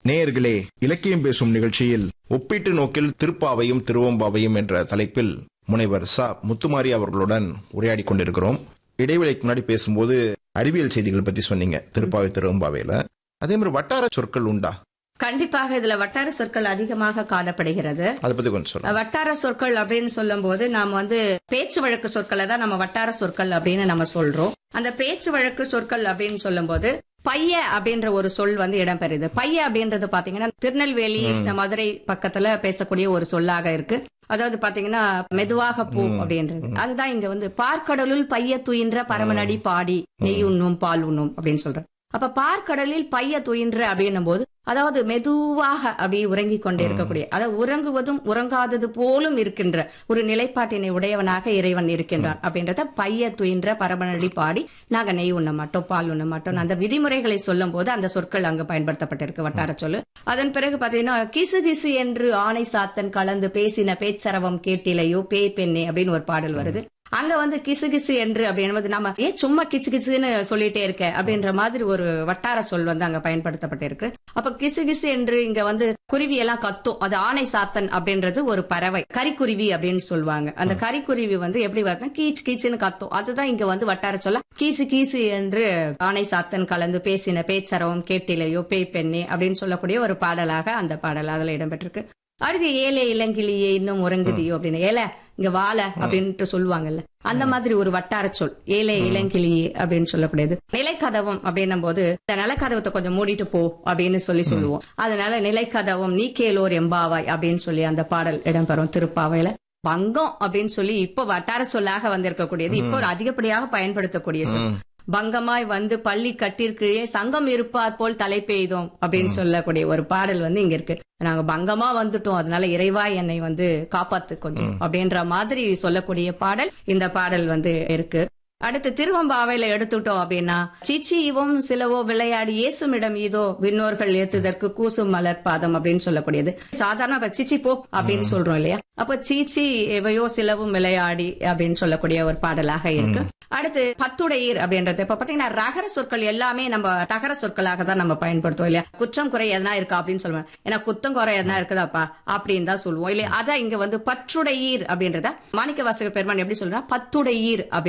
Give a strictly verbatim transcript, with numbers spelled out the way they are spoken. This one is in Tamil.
நேயர்களே, இலக்கியம் பேசும் நிகழ்ச்சியில் ஒப்பீட்டு நோக்கில் திருப்பாவையும் திருவம்பாவையும் என்ற தலைப்பில் முனைவர் ச முத்துமாரி அவர்களுடன் உரையாடி கொண்டிருக்கிறோம். இடைவெளிக்கு முன்னாடி பேசும்போது அறிவியல் செய்திகள் பத்தி சொன்னீங்க திருப்பாவை திருவம்பாவையில. அதே மாதிரி வட்டார சொற்கள் உண்டா? கண்டிப்பாக இதுல வட்டார சொற்கள் அதிகமாக காணப்படுகிறது. அதை பத்தி கொஞ்சம் சொல்லுங்க. வட்டார சொற்கள் அப்படின்னு சொல்லும் போது நாம வந்து பேச்சு வழக்கு சொற்களை தான் நம்ம வட்டார சொற்கள் அப்படின்னு நம்ம சொல்றோம். அந்த பேச்சு வழக்கு சொற்கள் அப்படின்னு சொல்லும் போது பைய அப்படின்ற ஒரு சொல் வந்து இடம்பெறுது. பைய அப்படின்றது பாத்தீங்கன்னா திருநெல்வேலி மதுரை பக்கத்துல பேசக்கூடிய ஒரு சொல்லாக இருக்கு. அதாவது பாத்தீங்கன்னா மெதுவாக பூ அப்படின்றது. அதுதான் இங்க வந்து பார்க்கடலுள் பைய துயின்ற பரமநடி பாடி நெய் உண்ணும் பால் உண்ணும் அப்படின்னு சொல்ற. அப்ப பார்க்கடலில் பைய துயின்ற அப்படின்னும் போது அதாவது மெதுவாக அப்படியே உறங்கி கொண்டே இருக்கக்கூடிய, அதாவது உறங்குவதும் உறங்காதது போலும் இருக்கின்ற ஒரு நிலைப்பாட்டினை உடையவனாக இறைவன் இருக்கின்றான் அப்படின்றத பைய துயின்ற பரமநடி பாடி நாங்க நெய் உண்ண மாட்டோம் பால் உண்ண மாட்டோம் அந்த விதிமுறைகளை சொல்லும் போது அந்த சொற்கள் அங்கு பயன்படுத்தப்பட்டிருக்கு வட்டார சொல்லு. அதன் பிறகு பாத்தீங்கன்னா கிசு கிசு என்று ஆணை சாத்தன் கலந்து பேசின பேச்சரவம் கேட்டிலையோ பேய் பெண்ணே அப்படின்னு ஒரு பாடல் வருது. அங்க வந்து கிசு கிசு என்று அப்படின்பது நம்ம ஏன் சும்மா கிச்சு கிசுன்னு சொல்லிட்டே இருக்க அப்படின்ற மாதிரி ஒரு வட்டார சொல் வந்து அங்க பயன்படுத்தப்பட்டிருக்கு. அப்ப கிசு கிசு என்று இங்க வந்து குருவி எல்லாம் கத்தும். அது ஆணை சாத்தன் அப்படின்றது ஒரு பறவை, கரிக்குருவி அப்படின்னு சொல்லுவாங்க. அந்த கரிக்குருவி வந்து எப்படி வருதுன்னா கீச்சு கீச்சுன்னு கத்தும். அதுதான் இங்க வந்து வட்டார சொல்ல கீசு கீசு என்று ஆணை சாத்தன் கலந்து பேசின பேச்சரவம் கேட்டிலையோ பேய் பெண்ணே அப்படின்னு சொல்லக்கூடிய ஒரு பாடலாக அந்த பாடல் அதுல இடம்பெற்றிருக்கு. அடுத்து ஏலே இளங்கிளியே இன்னும் உறங்குதியோ அப்படின்னு ஏல இங்க வாழ அப்படின்ட்டு சொல்லுவாங்கல்ல, அந்த மாதிரி ஒரு வட்டார சொல் ஏலே இளங்கிளியே அப்படின்னு சொல்லக்கூடியது. நிலைக்கதவம் அப்படின்னும் போது இந்த நிலக்கதவத்தை கொஞ்சம் மூடிட்டு போ அப்படின்னு சொல்லி சொல்லுவோம். அதனால நிலைக்கதவம் நீ கேளோர் எம்பாவாய் அப்படின்னு சொல்லி அந்த பாடல் இடம்பெறும் திருப்பாவையில. பங்கம் அப்படின்னு சொல்லி இப்போ வட்டார சொல்லாக வந்திருக்கக்கூடியது, இப்போ ஒரு அதிகப்படியாக பயன்படுத்தக்கூடிய சொல். பங்கமாய் வந்து பள்ளி கட்டிற்கீழே சங்கம் இருப்பார் போல் தலை பெய்தோம் அப்படின்னு சொல்லக்கூடிய ஒரு பாடல் வந்து இங்க இருக்கு. நாங்க பங்கமா வந்துட்டோம், அதனால இறைவா என்னை வந்து காப்பாத்து கொஞ்சம் அப்படின்ற மாதிரி சொல்லக்கூடிய பாடல் இந்த பாடல் வந்து இருக்கு. அடுத்து திருவம்பாவையில எடுத்துட்டோம் அப்படின்னா சீச்சி இவும் சிலவோ விளையாடி ஏசுமிடம் இதோ விண்ணோர்கள் ஏத்துதற்கு கூசும் மலர் பாதம் அப்படின்னு சொல்லக்கூடியது. சாதாரண சிச்சி போ அப்படின்னு சொல்றோம் இல்லையா, அப்ப சீச்சி இவையோ சிலவும் விளையாடி அப்படின்னு சொல்லக்கூடிய ஒரு பாடலாக இருக்கு. அடுத்து பத்துடையீர் அப்படின்றது இப்ப பாத்தீங்கன்னா ரகர சொற்கள் எல்லாமே நம்ம தகர சொற்களாக தான் நம்ம பயன்படுத்துவோம் இல்லையா. குற்றம் குறை எதனா இருக்கா அப்படின்னு சொல்லுவோம், ஏன்னா குத்தம் குறை எதனா இருக்குதாப்பா அப்படின்னு தான் சொல்லுவோம் இல்லையா. அதான் இங்க வந்து பற்றுடையீர் அப்படின்றத மாணிக்க வாசகர் பெருமான் எப்படி சொல்றா, பத்துடையீர் அப்படி